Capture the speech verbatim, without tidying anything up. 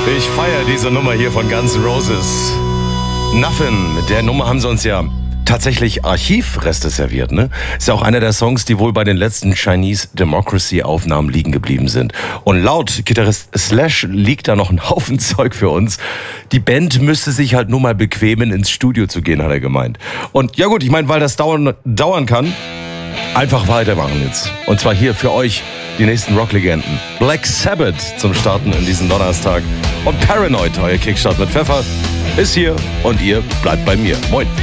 Ich feiere diese Nummer hier von Guns N' Roses. Nothing. Mit der Nummer haben sie uns ja tatsächlich Archivreste serviert, ne? Ist ja auch einer der Songs, die wohl bei den letzten Chinese Democracy Aufnahmen liegen geblieben sind. Und laut Gitarrist Slash liegt da noch ein Haufen Zeug für uns. Die Band müsste sich halt nur mal bequemen, ins Studio zu gehen, hat er gemeint. Und ja gut, ich meine, weil das dauern, dauern kann, einfach weitermachen jetzt. Und zwar hier für euch die nächsten Rocklegenden. Black Sabbath zum Starten in diesen Donnerstag. Und Paranoid, euer Kickstart mit Pfeffer, ist hier und ihr bleibt bei mir. Moin.